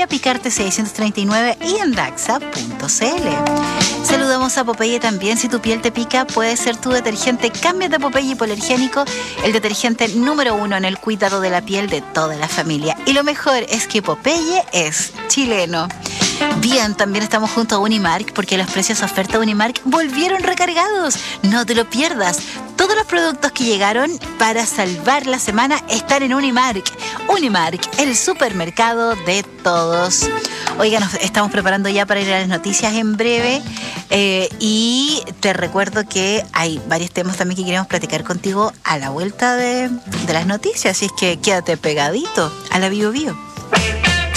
Vía Picarte 639 y en Daxa.cl. Saludamos a Popeye también. Si tu piel te pica, puede ser tu detergente. Cámbiate a Popeye Hipoalergénico, el detergente número 1 en el cuidado de la piel de toda la familia. Y lo mejor es que Popeye es chileno. Bien, también estamos junto a Unimark porque los precios de oferta de Unimark volvieron recargados. No te lo pierdas. Todos los productos que llegaron para salvar la semana están en Unimark. Unimark, el supermercado de todos. Oiga, nos estamos preparando ya para ir a las noticias en breve. Y te recuerdo que hay varios temas también que queremos platicar contigo a la vuelta de las noticias. Así es que quédate pegadito a la Bio Bio.